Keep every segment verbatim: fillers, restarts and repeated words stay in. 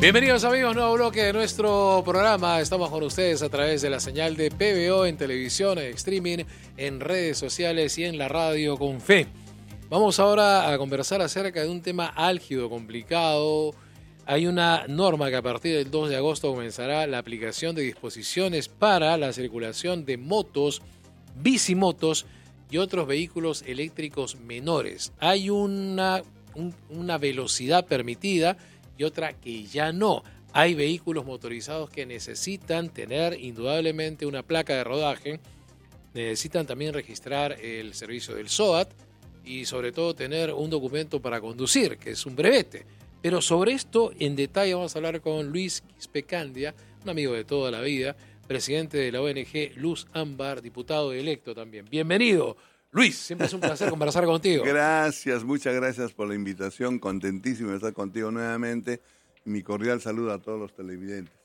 Bienvenidos amigos, nuevo bloque de nuestro programa. Estamos con ustedes a través de la señal de P B O en televisión, en streaming, en redes sociales y en la radio con fe. Vamos ahora a conversar acerca de un tema álgido, complicado. Hay una norma que a partir del dos de agosto comenzará la aplicación de disposiciones para la circulación de motos, bicimotos y otros vehículos eléctricos menores. Hay una, un, una velocidad permitida y otra que ya no. Hay vehículos motorizados que necesitan tener indudablemente una placa de rodaje, necesitan también registrar el servicio del S O A T y sobre todo tener un documento para conducir, que es un brevete. Pero sobre esto en detalle vamos a hablar con Luis Quispecandia, un amigo de toda la vida, presidente de la O N G Luz Ámbar, diputado electo también. Bienvenido, Luis, siempre es un placer conversar contigo. Gracias, muchas gracias por la invitación, contentísimo de estar contigo nuevamente. Mi cordial saludo a todos los televidentes.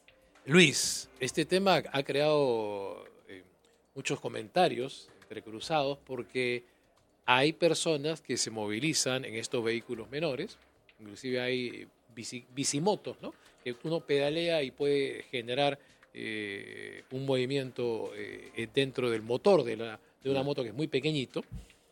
Luis, este tema ha creado eh, muchos comentarios entrecruzados porque hay personas que se movilizan en estos vehículos menores, inclusive hay bici, bicimotos, ¿no? Que uno pedalea y puede generar eh, un movimiento eh, dentro del motor de la de una moto que es muy pequeñito,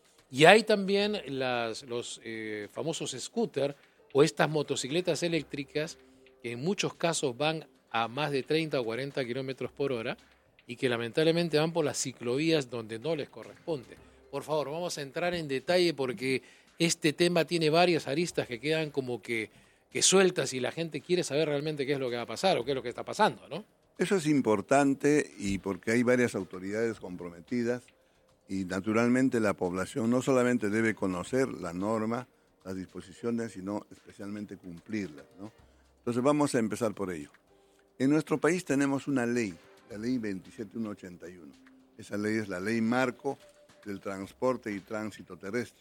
y hay también las, los eh, famosos scooter o estas motocicletas eléctricas que en muchos casos van a más de treinta o cuarenta kilómetros por hora y que lamentablemente van por las ciclovías donde no les corresponde. Por favor, vamos a entrar en detalle porque este tema tiene varias aristas que quedan como que, que sueltas y la gente quiere saber realmente qué es lo que va a pasar o qué es lo que está pasando, ¿no? Eso es importante y porque hay varias autoridades comprometidas. Y naturalmente la población no solamente debe conocer la norma, las disposiciones, sino especialmente cumplirlas, ¿no? Entonces vamos a empezar por ello. En nuestro país tenemos una ley, la ley veintisiete mil ciento ochenta y uno. Esa ley es la ley marco del transporte y tránsito terrestre.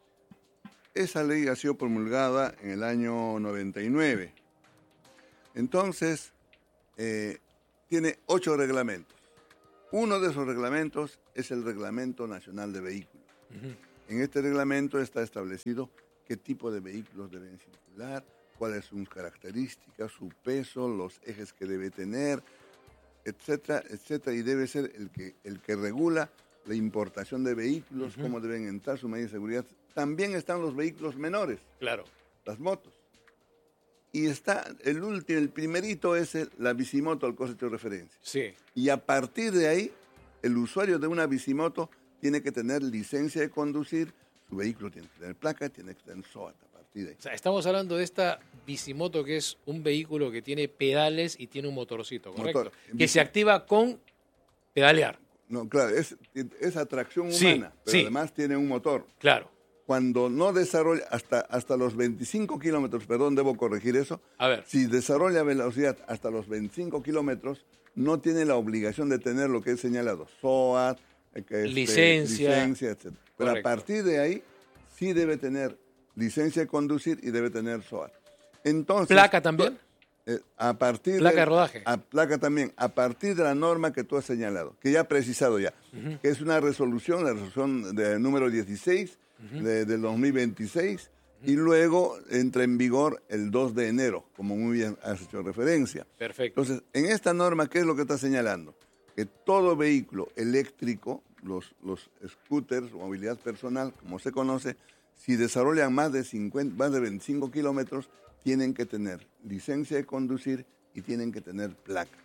Esa ley ha sido promulgada en el año noventa y nueve. Entonces, eh, tiene ocho reglamentos. Uno de esos reglamentos es el Reglamento Nacional de Vehículos. Uh-huh. En este reglamento está establecido qué tipo de vehículos deben circular, cuáles son sus características, su peso, los ejes que debe tener, etcétera, etcétera. Y debe ser el que, el que regula la importación de vehículos, uh-huh. cómo deben entrar, su medida de seguridad. También están los vehículos menores, claro, las motos. Y está el último, el primerito es el, la bicimoto al cual se te referencia. Sí. Y a partir de ahí, el usuario de una bicimoto tiene que tener licencia de conducir, su vehículo tiene que tener placa, tiene que tener S O A T a partir de ahí. O sea, estamos hablando de esta bicimoto que es un vehículo que tiene pedales y tiene un motorcito, ¿correcto? Motor. Que se activa con pedalear. No, claro, es, es atracción sí, humana, pero sí. además tiene un motor. Claro. Cuando no desarrolla, hasta, hasta los veinticinco kilómetros, perdón, debo corregir eso. A ver. Si desarrolla velocidad hasta los veinticinco kilómetros, no tiene la obligación de tener lo que es señalado, S O A T, este, licencia, licencia, etcétera. Pero correcto. A partir de ahí, sí debe tener licencia de conducir y debe tener S O A T. Entonces, ¿placa también? Eh, a partir placa de, de rodaje. A, placa también, a partir de la norma que tú has señalado, que ya ha precisado ya, uh-huh. que es una resolución, la resolución de número dieciséis, Uh-huh. de, del dos mil veintiséis, uh-huh. y luego entra en vigor el dos de enero, como muy bien has hecho referencia. Perfecto. Entonces, en esta norma, ¿qué es lo que está señalando? Que todo vehículo eléctrico, los, los scooters, movilidad personal, como se conoce, si desarrollan más de, cincuenta, más de veinticinco kilómetros, tienen que tener licencia de conducir y tienen que tener placa.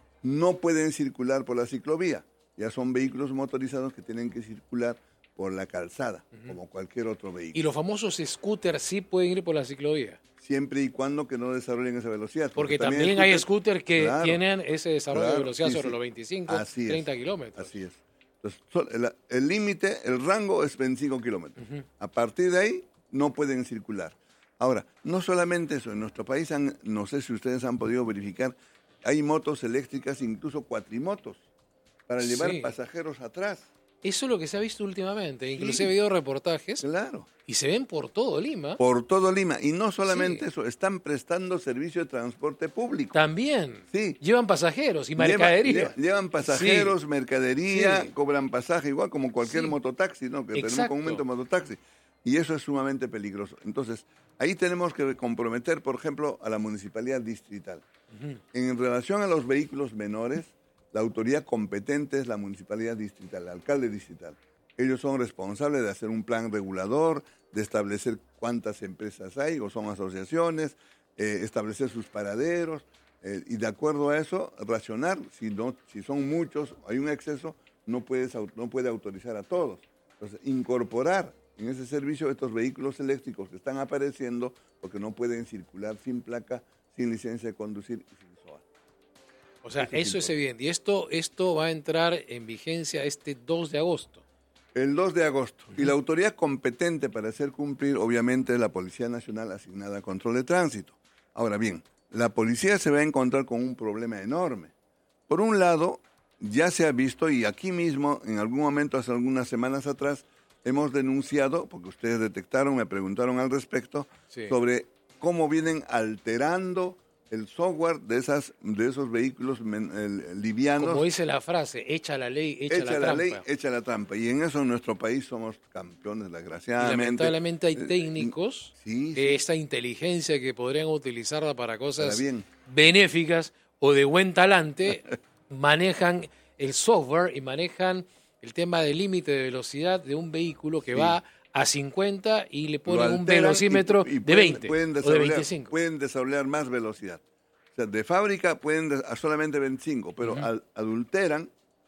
No pueden circular por la ciclovía, ya son vehículos motorizados que tienen que circular por la calzada, uh-huh. como cualquier otro vehículo. ¿Y los famosos scooters sí pueden ir por la ciclovía? Siempre y cuando que no desarrollen esa velocidad. Porque, porque también, también hay scooters que claro, tienen ese desarrollo claro, de velocidad sí, sobre sí. los veinticinco, así treinta es, kilómetros. Así es. Entonces, el límite, el, el rango es veinticinco kilómetros. Uh-huh. A partir de ahí no pueden circular. Ahora, no solamente eso, en nuestro país, han, no sé si ustedes han podido verificar, hay motos eléctricas, incluso cuatrimotos, para llevar sí. pasajeros atrás. Eso es lo que se ha visto últimamente, inclusive sí. he visto reportajes. Claro. Y se ven por todo Lima. Por todo Lima. Y no solamente sí. eso, están prestando servicio de transporte público. También. Sí. Llevan pasajeros y mercadería. Llevan, llevan pasajeros, sí. mercadería, sí. cobran pasaje, igual como cualquier sí. mototaxi, ¿no? Que Exacto. tenemos comúnmente mototaxi. Y eso es sumamente peligroso. Entonces, ahí tenemos que comprometer, por ejemplo, a la municipalidad distrital. Uh-huh. En relación a los vehículos menores, la autoridad competente es la municipalidad distrital, el alcalde distrital. Ellos son responsables de hacer un plan regulador, de establecer cuántas empresas hay o son asociaciones, eh, establecer sus paraderos eh, y de acuerdo a eso racionar. Si, no, si son muchos, hay un exceso, no, puedes, no puede autorizar a todos. Entonces, incorporar en ese servicio estos vehículos eléctricos que están apareciendo porque no pueden circular sin placa, sin licencia de conducir y sin S O A. O sea, eso, eso es, es evidente. Y esto, esto va a entrar en vigencia este dos de agosto. El dos de agosto. Uh-huh. Y la autoridad competente para hacer cumplir, obviamente, es la Policía Nacional asignada a control de tránsito. Ahora bien, la policía se va a encontrar con un problema enorme. Por un lado, ya se ha visto, y aquí mismo, en algún momento, hace algunas semanas atrás, hemos denunciado, porque ustedes detectaron, me preguntaron al respecto, sí. sobre cómo vienen alterando el software de esas de esos vehículos men, el, livianos. Como dice la frase, echa la ley, echa, echa la, la trampa. ley, echa la trampa. Y en eso en nuestro país somos campeones, desgraciadamente. Y lamentablemente hay técnicos eh, sí, de sí. esta inteligencia que podrían utilizarla para cosas para bien. benéficas o de buen talante, manejan el software y manejan el tema del límite de velocidad de un vehículo que sí. va a cincuenta y le ponen un velocímetro y, y de veinte pueden, pueden o de veinticinco. Pueden desarrollar más velocidad. O sea, de fábrica pueden des- a solamente veinticinco, pero uh-huh. al, adulteran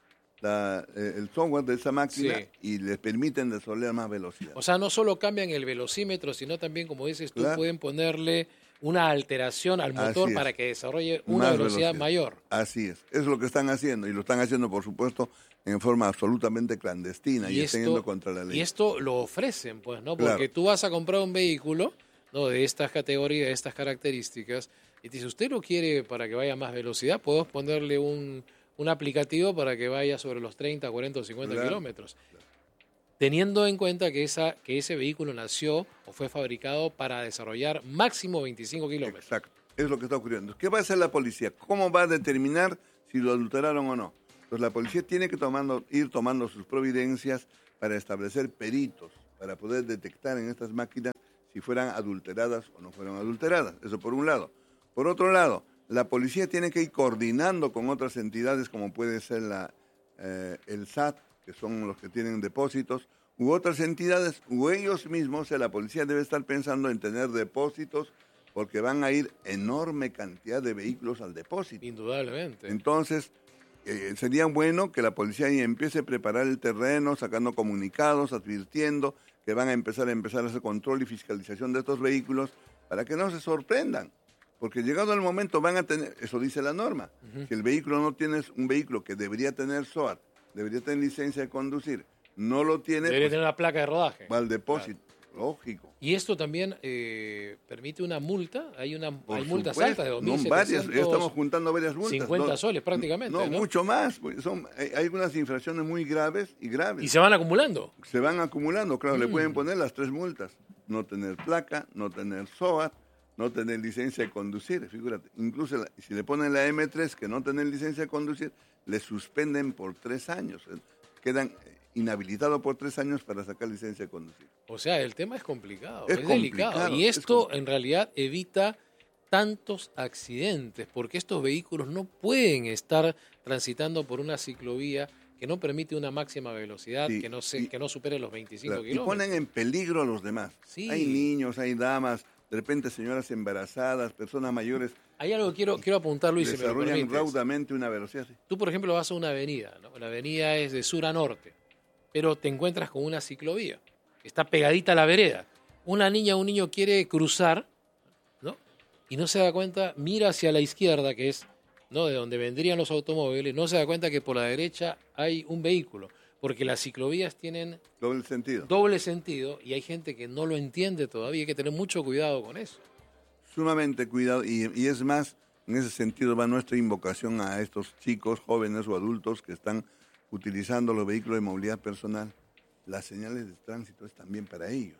la, eh, el software de esa máquina sí. y les permiten desarrollar más velocidad. O sea, no solo cambian el velocímetro, sino también, como dices tú, claro. pueden ponerle una alteración al motor para que desarrolle una velocidad, velocidad mayor. Así es. Eso es lo que están haciendo y lo están haciendo, por supuesto, en forma absolutamente clandestina y, y esto, yendo contra la ley. Y esto lo ofrecen, pues, ¿no? Porque claro. tú vas a comprar un vehículo, ¿no? De estas categorías, de estas características, y te dice, ¿usted lo quiere para que vaya a más velocidad? Podemos ponerle un, un aplicativo para que vaya sobre los treinta, cuarenta o cincuenta claro. kilómetros. Claro. Teniendo en cuenta que, esa, que ese vehículo nació o fue fabricado para desarrollar máximo veinticinco kilómetros. Exacto, es lo que está ocurriendo. ¿Qué va a hacer la policía? ¿Cómo va a determinar si lo adulteraron o no? Entonces la policía tiene que tomando, ir tomando sus providencias para establecer peritos, para poder detectar en estas máquinas si fueran adulteradas o no fueran adulteradas. Eso por un lado. Por otro lado, la policía tiene que ir coordinando con otras entidades como puede ser la, eh, el S A T, que son los que tienen depósitos, u otras entidades, u ellos mismos. O sea, la policía debe estar pensando en tener depósitos porque van a ir enorme cantidad de vehículos al depósito. Indudablemente. Entonces, eh, sería bueno que la policía empiece a preparar el terreno, sacando comunicados, advirtiendo que van a empezar a empezar a hacer control y fiscalización de estos vehículos para que no se sorprendan. Porque llegado el momento van a tener, eso dice la norma, uh-huh. si el vehículo no tiene un vehículo que debería tener S O A T, debería tener licencia de conducir, no lo tiene. Debería pues, tener una placa de rodaje. Va al depósito, claro. Lógico. ¿Y esto también eh, permite una multa? ¿Hay una hay multas altas de dos mil setecientos? No, varias, ya estamos juntando varias multas. cincuenta no, soles prácticamente. No, no, mucho más. Son, hay, hay algunas infracciones muy graves y graves. ¿Y se van acumulando? Se van acumulando, claro, mm. le pueden poner las tres multas. No tener placa, no tener S O A T, no tener licencia de conducir, figúrate. Incluso la, si le ponen la eme tres, que no tener licencia de conducir, le suspenden por tres años. Quedan inhabilitados por tres años para sacar licencia de conducir. O sea, el tema es complicado, es, es complicado, delicado. Y esto en realidad evita tantos accidentes, porque estos vehículos no pueden estar transitando por una ciclovía que no permite una máxima velocidad, sí, que no se, y, que no supere los veinticinco claro, kilómetros. Y ponen en peligro a los demás. Sí. Hay niños, hay damas, de repente señoras embarazadas, personas mayores. Hay algo que quiero, quiero apuntar, Luis, si me lo permites. Desarrollan raudamente una velocidad. Sí. Tú, por ejemplo, vas a una avenida, ¿no? La avenida es de sur a norte, pero te encuentras con una ciclovía. Está pegadita a la vereda. Una niña o un niño quiere cruzar, ¿no? Y no se da cuenta, mira hacia la izquierda, que es, ¿no?, de donde vendrían los automóviles, no se da cuenta que por la derecha hay un vehículo, porque las ciclovías tienen doble sentido. Doble sentido y hay gente que no lo entiende todavía, hay que tener mucho cuidado con eso. Sumamente cuidado, y, y es más, en ese sentido va nuestra invocación a estos chicos, jóvenes o adultos que están utilizando los vehículos de movilidad personal. Las señales de tránsito es también para ellos.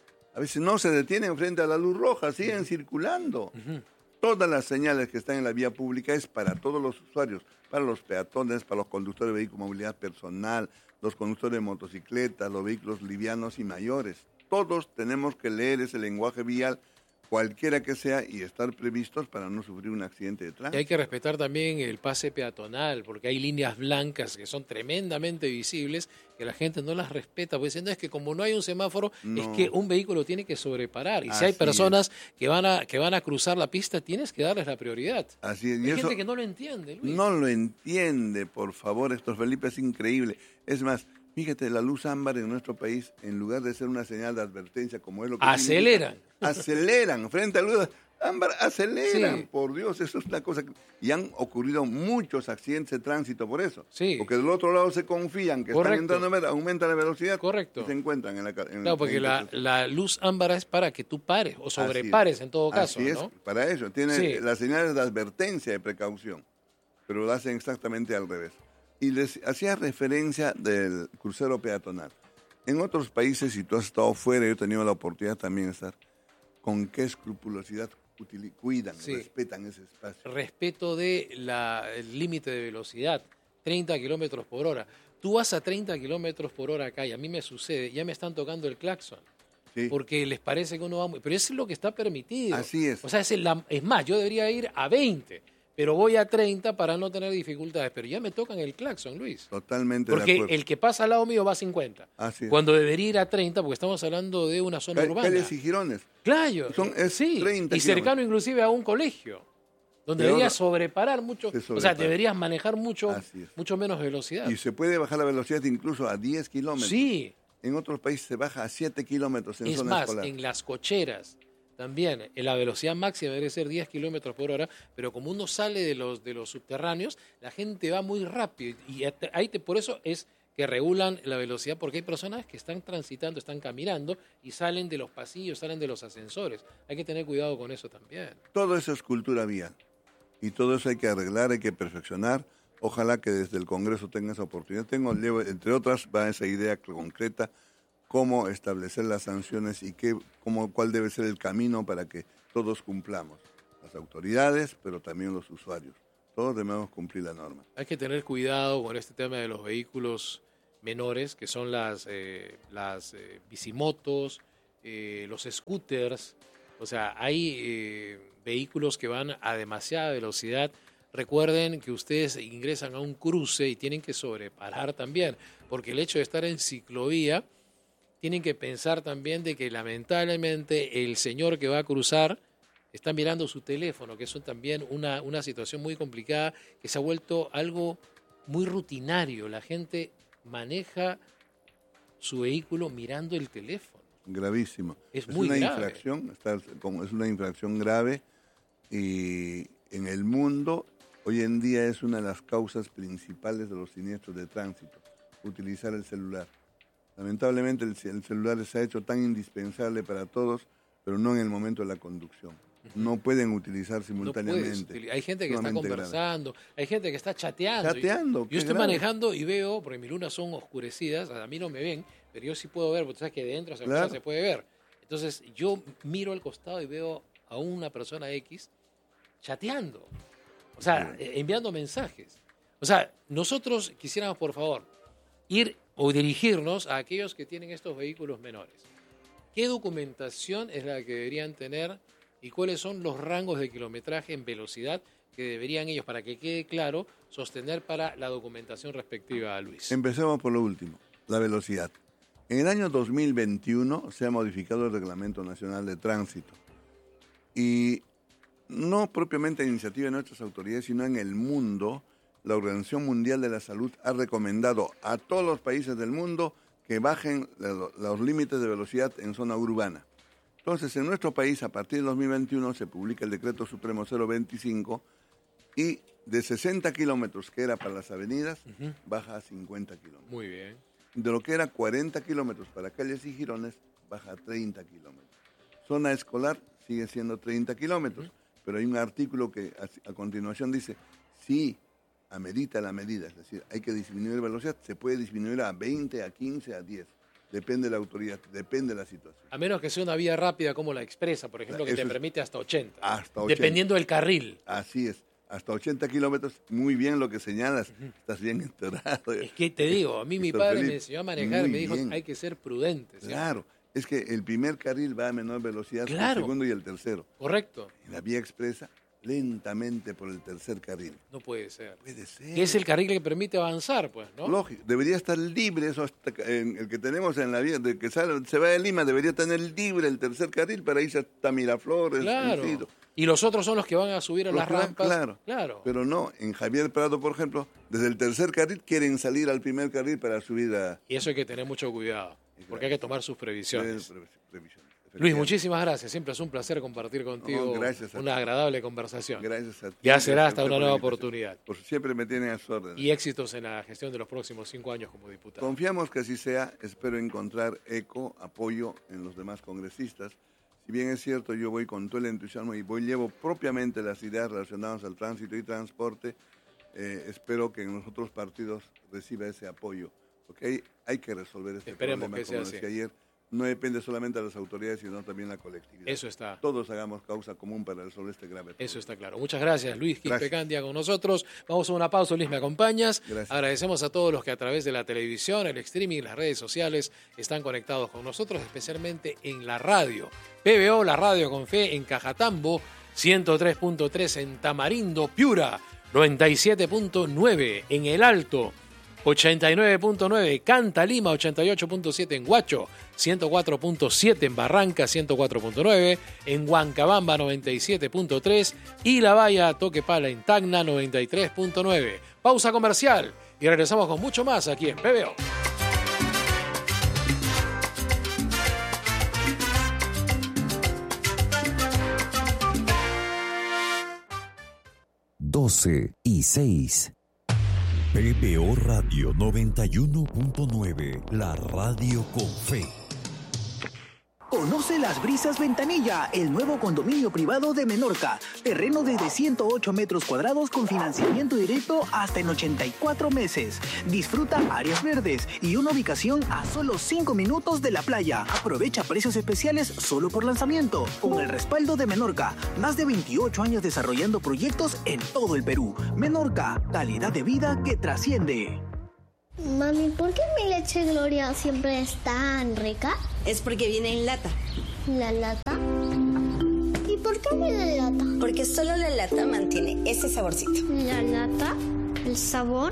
A veces no se detienen frente a la luz roja, siguen uh-huh. circulando. Uh-huh. Todas las señales que están en la vía pública es para todos los usuarios, para los peatones, para los conductores de vehículos de movilidad personal, los conductores de motocicletas, los vehículos livianos y mayores. todos tenemos que leer ese lenguaje vial, cualquiera que sea, y estar previstos para no sufrir un accidente de Y tránsito. hay que respetar también el pase peatonal, porque hay líneas blancas que son tremendamente visibles, que la gente no las respeta, porque dicen, no, es que como no hay un semáforo, No. es que un vehículo tiene que sobreparar. Y si Así hay personas es. que van a que van a cruzar la pista, tienes que darles la prioridad. Así es. Y Hay eso gente que no lo entiende, Luis. no lo entiende, por favor, estos Felipe, es increíble. Es más, fíjate, la luz ámbar en nuestro país, en lugar de ser una señal de advertencia como es lo que Aceleran. significa, aceleran frente a la luz ámbar, aceleran, Sí. por Dios, eso es una cosa que, y han ocurrido muchos accidentes de tránsito por eso, Sí. porque del otro lado se confían que Correcto. están entrando a ver, aumentan la velocidad. Correcto. Y se encuentran en la ca- en Claro, porque en la, la luz ámbar es para que tú pares o sobrepares en todo caso, Así es, ¿no? para eso. Tiene Sí. las señales de advertencia de precaución, pero lo hacen exactamente al revés. Y les hacía referencia del crucero peatonal. En otros países, si tú has estado fuera, yo he tenido la oportunidad también de estar, con qué escrupulosidad utili- cuidan, Sí. respetan ese espacio. Respeto de la, el límite de velocidad, treinta kilómetros por hora. Tú vas a treinta kilómetros por hora acá y a mí me sucede, ya me están tocando el claxon. Sí. Porque les parece que uno va muy... Pero eso es lo que está permitido. Así es. O sea, es, el- la- es más, yo debería ir a veinte, pero voy a treinta para no tener dificultades. Pero ya me tocan el claxon, Luis. Totalmente de Porque acuerdo. el que pasa al lado mío va a cincuenta. Así es. Cuando debería ir a treinta, porque estamos hablando de una zona Ca- urbana. Calles y girones. Claro, Son- es sí, treinta y cercano kilómetros. inclusive a un colegio, donde Pero deberías ahora sobreparar mucho, se o sea, sobrepara. deberías manejar mucho, Así es. mucho menos velocidad. Y se puede bajar la velocidad incluso a diez kilómetros. Sí, En otros países se baja a siete kilómetros en es zona más, escolar. en las cocheras también, en la velocidad máxima debe ser diez kilómetros por hora, pero como uno sale de los, de los subterráneos, la gente va muy rápido, y hasta- ahí te, por eso es que regulan la velocidad, porque hay personas que están transitando, están caminando y salen de los pasillos, salen de los ascensores. Hay que tener cuidado con eso también. Todo eso es cultura vial. Y todo eso hay que arreglar, hay que perfeccionar. Ojalá que desde el Congreso tenga esa oportunidad. Tengo, llevo- entre otras, va esa idea concreta, cómo establecer las sanciones y qué, cómo, cuál debe ser el camino para que todos cumplamos. Las autoridades, pero también los usuarios. Todos debemos cumplir la norma. Hay que tener cuidado con este tema de los vehículos menores, que son las, eh, las eh, bicimotos, eh, los scooters. O sea, hay eh, vehículos que van a demasiada velocidad. Recuerden que ustedes ingresan a un cruce y tienen que sobreparar también, porque el hecho de estar en ciclovía, tienen que pensar también de que lamentablemente el señor que va a cruzar está mirando su teléfono, que eso también una, una situación muy complicada, que se ha vuelto algo muy rutinario. La gente maneja su vehículo mirando el teléfono. Gravísimo. Es muy una grave. infracción, está como- es una infracción grave y en el mundo hoy en día es una de las causas principales de los siniestros de tránsito, utilizar el celular. Lamentablemente el, ce- el celular se ha hecho tan indispensable para todos, pero no en el momento de la conducción. No pueden utilizar No simultáneamente. puedes util- hay gente que está Sumamente grave. conversando, hay gente que está chateando. Chateando, Yo qué estoy grave. manejando y veo, porque mis lunas son oscurecidas, a mí no me ven, pero yo sí puedo ver, porque tú sabes que de dentro hacia afuera Claro. se puede ver. Entonces yo miro al costado y veo a una persona X chateando, o sea, eh, enviando mensajes. O sea, nosotros quisiéramos, por favor, ir o dirigirnos a aquellos que tienen estos vehículos menores. ¿Qué documentación es la que deberían tener y cuáles son los rangos de kilometraje en velocidad que deberían ellos, para que quede claro, sostener para la documentación respectiva a Luis? Empecemos por lo último, la velocidad. En el año dos mil veintiuno se ha modificado el Reglamento Nacional de Tránsito y no propiamente a iniciativa de nuestras autoridades, sino en el mundo, la Organización Mundial de la Salud ha recomendado a todos los países del mundo que bajen la- los límites de velocidad en zona urbana. Entonces, en nuestro país, a partir del dos mil veintiuno, se publica el Decreto Supremo cero veinticinco y de sesenta kilómetros, que era para las avenidas, Ujú. baja a cincuenta kilómetros. Muy bien. De lo que era cuarenta kilómetros para calles y girones, baja a treinta kilómetros. Zona escolar sigue siendo treinta kilómetros, pero hay un artículo que a, a continuación dice, sí, amerita la medida, es decir, hay que disminuir la velocidad, se puede disminuir a veinte, a quince, a diez, depende de la autoridad, depende de la situación. A menos que sea una vía rápida como la expresa, por ejemplo, que Eso te es- permite hasta ochenta. Hasta ochenta. Dependiendo del carril. Así es, hasta ochenta kilómetros, muy bien lo que señalas, estás bien enterado. Es que te digo, a mí mi Víctor padre Felipe, me enseñó a manejar y muy me dijo, bien. hay que ser prudente. ¿sí? Claro, es que el primer carril va a menor velocidad Claro. que el segundo y el tercero. Correcto. En la vía expresa, lentamente por el tercer carril. No puede ser. Puede ser. Que es el carril que permite avanzar, pues, ¿no? Lógico, debería estar libre eso hasta en el que tenemos en la vía, de que sale, se va de Lima, debería tener libre el tercer carril para irse hasta Miraflores. Claro. Incido. Y los otros son los que van a subir a Los las cla- rampas. Claro, Claro. pero no, en Javier Prado, por ejemplo, desde el tercer carril quieren salir al primer carril para subir a... Y eso hay que tener mucho cuidado, porque hay que tomar sus previsiones. Previsiones, Luis, muchísimas gracias. Siempre es un placer compartir contigo No, gracias a una ti. agradable conversación. Gracias a ti. Ya será Gracias hasta a una usted nueva por la invitación. oportunidad. Por siempre me tienen a su orden. Y éxitos en la gestión de los próximos cinco años como diputado. Confiamos que así sea. Espero encontrar eco, apoyo en los demás congresistas. Si bien es cierto, yo voy con todo el entusiasmo y voy llevo propiamente las ideas relacionadas al tránsito y transporte. Eh, espero que en los otros partidos reciba ese apoyo, porque hay, hay que resolver este Esperemos problema, que sea como así. decía ayer. No depende solamente de las autoridades, sino también de la colectividad. Eso está. Todos hagamos causa común para resolver este grave problema. Eso está claro. Muchas gracias, Luis Quispe Gracias. Candia, con nosotros. Vamos a una pausa, Luis, ¿me acompañas? Gracias. Agradecemos a todos los que a través de la televisión, el streaming, las redes sociales están conectados con nosotros, especialmente en la radio. P B O, la radio con fe en Cajatambo, ciento tres punto tres en Tamarindo, Piura, noventa y siete punto nueve en El Alto, ochenta y nueve punto nueve Canta Lima, ochenta y ocho punto siete en Huacho, ciento cuatro punto siete en Barranca, ciento cuatro punto nueve en Huancabamba, noventa y siete punto tres y La Valla, Toquepala en Tacna, noventa y tres punto nueve. Pausa comercial y regresamos con mucho más aquí en P B O. doce y seis. P B O Radio noventa y uno punto nueve, la radio con fe. Conoce Las Brisas Ventanilla, el nuevo condominio privado de Menorca. Terreno desde ciento ocho metros cuadrados con financiamiento directo hasta en ochenta y cuatro meses. Disfruta áreas verdes y una ubicación a solo cinco minutos de la playa. Aprovecha precios especiales solo por lanzamiento. Con el respaldo de Menorca, más de veintiocho años desarrollando proyectos en todo el Perú. Menorca, calidad de vida que trasciende. Mami, ¿por qué mi leche Gloria siempre es tan rica? Es porque viene en lata. ¿La lata? ¿Y por qué viene en lata? Porque solo la lata mantiene ese saborcito. ¿La lata? ¿El sabor?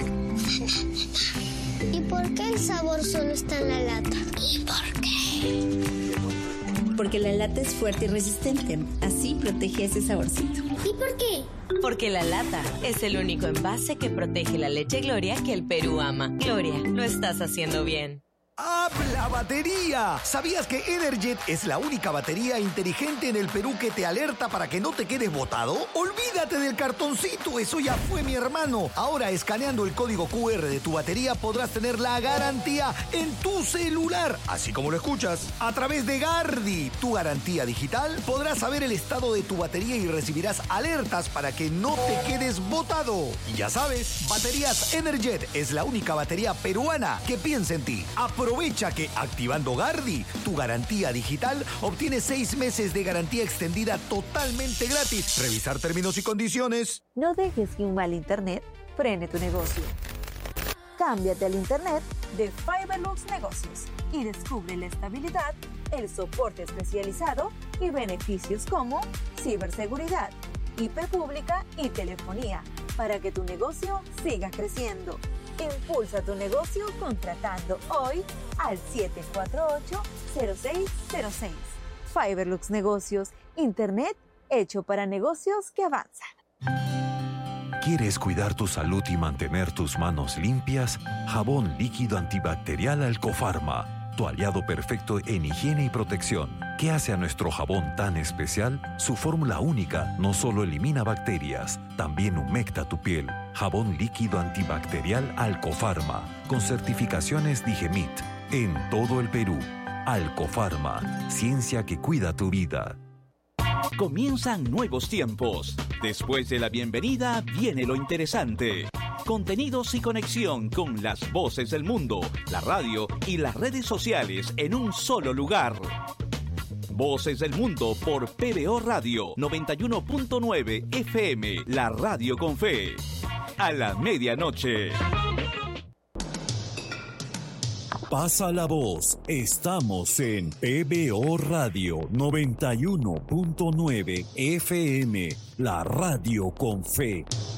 ¿Y por qué el sabor solo está en la lata? ¿Y por qué? Porque la lata es fuerte y resistente. Así protege ese saborcito. ¿Y por qué? Porque la lata es el único envase que protege la leche Gloria que el Perú ama. Gloria, lo estás haciendo bien. ¡Habla batería! ¿Sabías que Energet es la única batería inteligente en el Perú que te alerta para que no te quedes botado? ¡Olvídate del cartoncito! ¡Eso ya fue, mi hermano! Ahora, escaneando el código cu erre de tu batería, podrás tener la garantía en tu celular. Así como lo escuchas. A través de Gardi, tu garantía digital, podrás saber el estado de tu batería y recibirás alertas para que no te quedes botado. Y ya sabes, Baterías Energet es la única batería peruana que piensa en ti. Aprovecha que activando Gardi, tu garantía digital, obtienes seis meses de garantía extendida totalmente gratis. Revisar términos y condiciones. No dejes que un mal internet frene tu negocio. Cámbiate al internet de Fiberlux Negocios y descubre la estabilidad, el soporte especializado y beneficios como ciberseguridad, I P pública y telefonía para que tu negocio siga creciendo. Impulsa tu negocio contratando hoy al siete cuatro ocho, cero seis cero seis. Fiberlux Negocios, internet hecho para negocios que avanzan. ¿Quieres cuidar tu salud y mantener tus manos limpias? Jabón líquido antibacterial Alcofarma, tu aliado perfecto en higiene y protección. ¿Qué hace a nuestro jabón tan especial? Su fórmula única no solo elimina bacterias, también humecta tu piel. Jabón líquido antibacterial Alcofarma, con certificaciones Digemit, en todo el Perú. Alcofarma, ciencia que cuida tu vida. Comienzan nuevos tiempos. Después de la bienvenida viene lo interesante. Contenidos y conexión con las voces del mundo, la radio y las redes sociales en un solo lugar. Voces del Mundo por P B O Radio noventa y uno punto nueve F M, la radio con fe. A la medianoche. Pasa la voz. Estamos en P B O Radio noventa y uno punto nueve F M, la radio con fe.